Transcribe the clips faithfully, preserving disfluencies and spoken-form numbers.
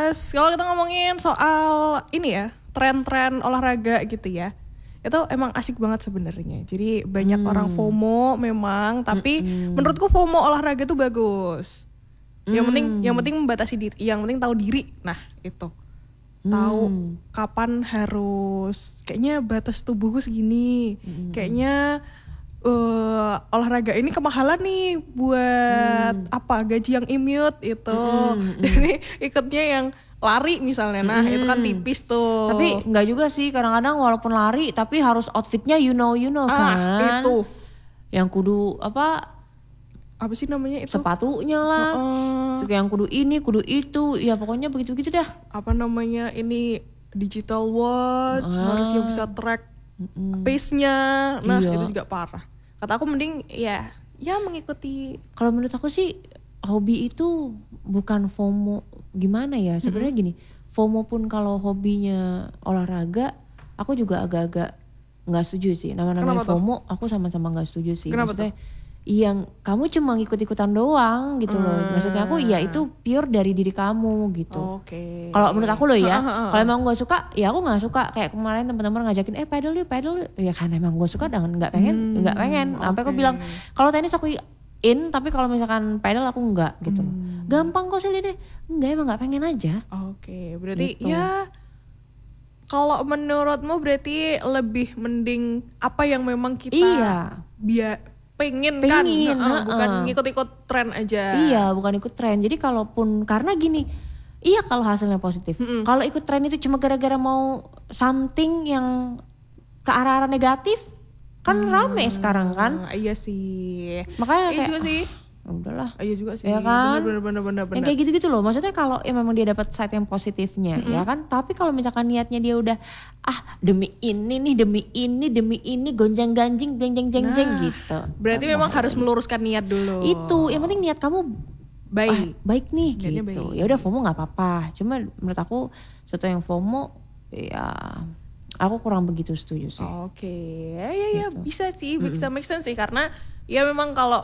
Terus kalau kita ngomongin soal ini ya, tren-tren olahraga gitu ya. Itu emang asik banget sebenarnya. Jadi banyak hmm. orang FOMO memang, tapi hmm. menurutku FOMO olahraga tuh bagus. Yang hmm. penting yang penting membatasi diri, yang penting tahu diri. Nah, itu. Tahu hmm. kapan harus kayaknya batas tubuhku segini. Hmm. Kayaknya uh, olahraga ini kemahalan nih buat hmm. apa? Gaji yang immute itu. Hmm. Jadi ikutnya yang lari misalnya, nah hmm. itu kan tipis tuh. Tapi nggak juga sih, kadang-kadang walaupun lari tapi harus outfitnya you know you know kan. Ah itu. Yang kudu apa? Apa sih namanya itu? Sepatunya lah. Uh-uh. Yang kudu ini, kudu itu, ya pokoknya begitu-begitu dah. Apa namanya ini digital watch, uh. harus yang bisa track uh-uh. pace-nya. Nah iya. Itu juga parah. Kata aku mending ya, ya mengikuti. Kalau menurut aku sih hobi itu bukan FOMO gimana ya sebenarnya mm-hmm. gini, FOMO pun kalau hobinya olahraga aku juga agak-agak nggak setuju sih. Nama-namanya FOMO aku sama-sama nggak setuju sih. Kenapa maksudnya yang kamu cuma ikut-ikutan doang gitu loh. Hmm. Maksudnya aku ya itu pure dari diri kamu gitu. Okay. Kalau menurut aku loh ya, kalau emang gue suka ya aku nggak suka. Kayak kemarin teman-teman ngajakin eh pedal yuk pedal yuk. Ya kan emang gue suka dengan nggak pengen nggak hmm, pengen. Sampai okay. aku bilang kalau tenis aku in, tapi kalau misalkan pedal aku enggak gitu. Hmm. Gampang kok sih deh. Enggak, emang enggak pengen aja. Oke, okay, berarti gitu. Ya kalau menurutmu berarti lebih mending apa yang memang kita iya. biar pengen, pengen kan, uh, bukan ngikut-ikut tren aja. Iya, bukan ikut tren. Jadi kalaupun karena gini, iya kalau hasilnya positif. Mm-mm. Kalau ikut tren itu cuma gara-gara mau something yang ke arah-arah negatif, kan hmm, rame sekarang kan. Iya sih. Makanya iya kayak juga sih. Ah, udahlah. Iya juga sih. Ya kan? Bener, bener, bener, bener. Yang kayak gitu-gitu loh. Maksudnya kalau ya memang dia dapat side yang positifnya, mm-hmm. ya kan. Tapi kalau misalkan niatnya dia udah ah demi ini nih, demi ini, demi ini gonjang-ganjing, jeng-jeng-jeng-jeng nah, gitu. Berarti oh, memang harus meluruskan niat dulu. Itu. Yang penting niat kamu baik, ah, baik nih niatnya gitu. Ya udah FOMO nggak apa-apa. Cuma menurut aku sesuatu yang FOMO ya. Aku kurang begitu setuju sih. Oke, okay. ya ya ya gitu. Bisa sih, bisa make sense sih karena ya memang kalau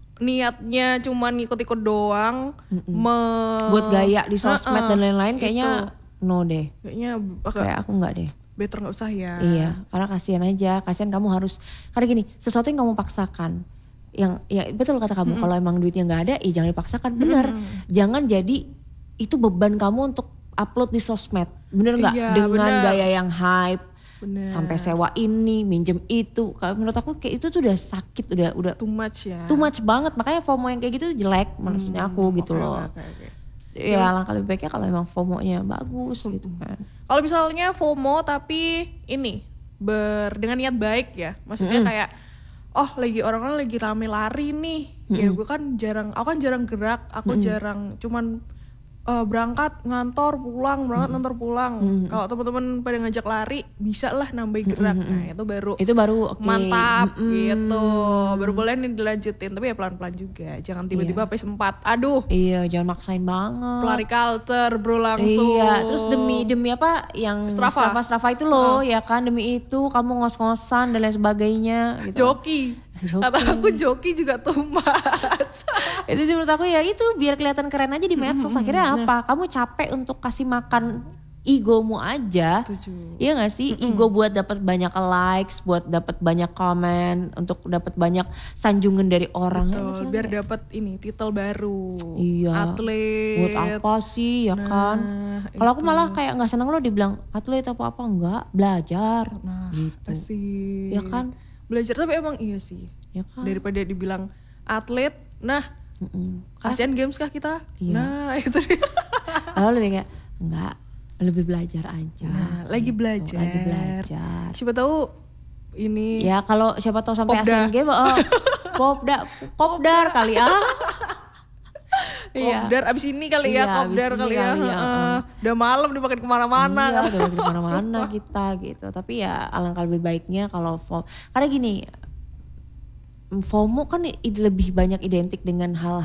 niatnya cuma ngikut-ikut doang, me... buat gaya di sosmed uh-uh, dan lain-lain kayaknya itu. No deh. Kayaknya kayak aku nggak deh. Better nggak usah ya. Iya, karena kasihan aja, kasihan kamu harus karena gini, sesuatu yang kamu paksakan, yang ya betul kata kamu, mm-hmm. kalau emang duitnya nggak ada, ya jangan dipaksakan, bener. Mm-hmm. Jangan jadi itu beban kamu untuk upload di sosmed, bener nggak? Iya, dengan bener. Gaya yang hype, bener. Sampai sewa ini, minjem itu. Kalau menurut aku kayak itu tuh udah sakit, udah udah too much ya. Too much banget, makanya FOMO yang kayak gitu jelek, hmm, maksudnya aku gitu okay, loh. Okay, okay. Ya, ya langkah lebih baiknya kalau emang FOMO-nya bagus hmm. gitu kan. Kalau misalnya FOMO tapi ini ber dengan niat baik ya, maksudnya hmm. kayak oh lagi orang-orang lagi rame lari nih, hmm. ya gue kan jarang, aku kan jarang gerak, aku hmm. jarang cuman uh, berangkat ngantor pulang, berangkat hmm. ngantor pulang. Hmm. Kalau teman-teman pada ngajak lari, bisa lah nambah gerak. Hmm. Nah itu baru itu baru okay. mantap hmm. gitu. Baru boleh nih dilanjutin, tapi ya pelan-pelan juga. Jangan tiba-tiba iya. P S empat. Aduh. Iya, jangan maksain banget. Pelari culture bro langsung. Iya, terus demi demi apa yang Strava, Strava, Strava itu loh, uh. ya kan demi itu kamu ngos-ngosan dan lain sebagainya. Gitu. Joki. Kata aku joki juga too much. Itu menurut aku ya itu biar kelihatan keren aja di medsos. Mm-hmm. Akhirnya apa? Nah. Kamu capek untuk kasih makan egomu aja. Setuju. Iya nggak sih? Mm-hmm. Ego buat dapat banyak likes, buat dapat banyak komen, untuk dapat banyak sanjungan dari orang. Betul. Ya, biar dapat ini titel baru. Iya. Atlet. Buat apa sih ya nah, kan? Kalau aku malah kayak nggak seneng loh dibilang atlet apa apa enggak, belajar. Nah, gitu. Asik. Ya kan? Belajar tapi emang iya sih ya kan? Daripada dibilang atlet, nah Asian Games kah kita? Iya. Nah itu dia. Kalau lebih kayak enggak, lebih belajar aja. Nah lagi belajar. Lagi belajar. Siapa tahu ini. Ya kalau siapa tahu sampai Asian Games, oh, popda, popdar kali ah. Kopdar abis ini kali ya, iya, kopdar kali ya, kali ya. Uh, udah malam dipakai kemana-mana. Iya, udah makin kemana-mana kita gitu. Tapi ya alangkah lebih baiknya kalau FOMO. Karena gini, FOMO kan lebih banyak identik dengan hal